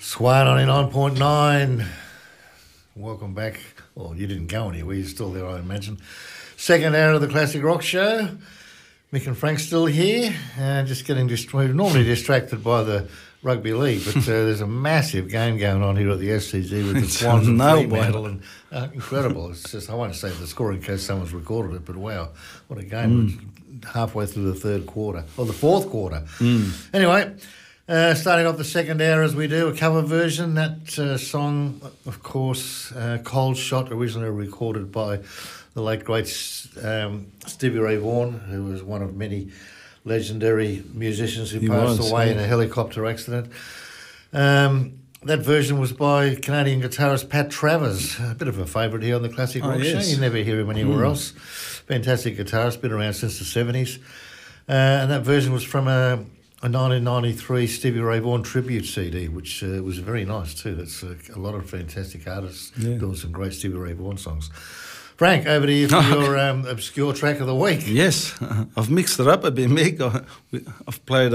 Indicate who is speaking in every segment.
Speaker 1: Swire 99.9. Welcome back. Well, you didn't go anywhere. You're still there, I imagine. Second hour of the Classic Rock Show. Mick and Frank still here. Just getting normally distracted by the rugby league, but there's a massive game going on here at the SCG with the Swans and Fremantle, and incredible. It's just, I won't say the score in case someone's recorded it, but wow, what a game. Halfway through the third quarter, or the fourth quarter. Anyway, starting off the second hour as we do, a cover version. That song, of course, Cold Shot, originally recorded by the late great Stevie Ray Vaughan, who was one of many legendary musicians who passed away in a helicopter accident. That version was by Canadian guitarist Pat Travers, a bit of a favourite here on the Classic Rock Show. You never hear him anywhere else. Fantastic guitarist, been around since the 70s. And that version was from a 1993 Stevie Ray Vaughan tribute CD, which was very nice too. That's a lot of fantastic artists doing some great Stevie Ray Vaughan songs. Frank, over to you for your obscure track of the week.
Speaker 2: Yes, I've mixed it up a bit, Mick. I've played.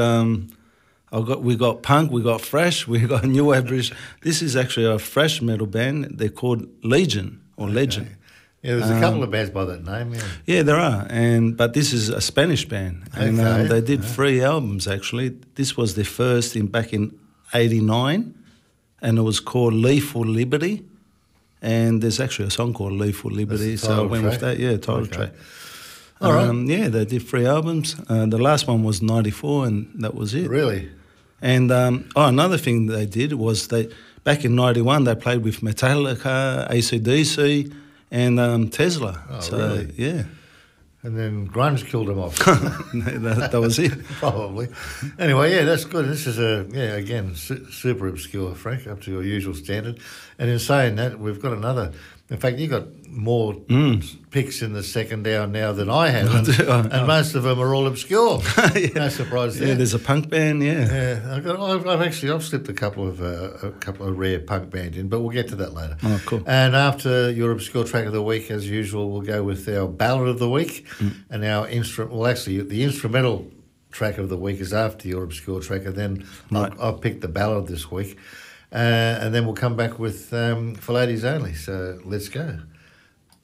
Speaker 2: We got punk, we got thrash, we got new wave British. This is actually a thrash metal band. They're called Legion or Legend.
Speaker 1: Yeah, there's a couple of bands by that name.
Speaker 2: Yeah, there are, but this is a Spanish band, and they did 3 albums actually. This was their first back in '89, and it was called Lethal Liberty. And there's actually a song called Lethal Liberty, so I went with that. Yeah, title track.
Speaker 1: All right.
Speaker 2: Yeah, they did 3 albums. The last one was '94, and that was it.
Speaker 1: Really?
Speaker 2: And another thing they did was back in '91 they played with Metallica, AC/DC, and Tesla.
Speaker 1: Oh,
Speaker 2: so
Speaker 1: really?
Speaker 2: Yeah.
Speaker 1: And then grunge killed them off.
Speaker 2: that was it.
Speaker 1: Probably. Anyway, yeah, that's good. This is again, super obscure, Frank, up to your usual standard. And in saying that, we've got another. In fact, you got more picks in the second hour now than I have, and most of them are all obscure. No surprise there.
Speaker 2: Yeah, there's a punk band.
Speaker 1: I've slipped a couple of rare punk bands in, but we'll get to that later.
Speaker 2: Oh, cool.
Speaker 1: And after your obscure track of the week, as usual, we'll go with our ballad of the week, and our the instrumental track of the week is after your obscure track, and then I'll pick the ballad this week. And then we'll come back with For Ladies Only. So let's go.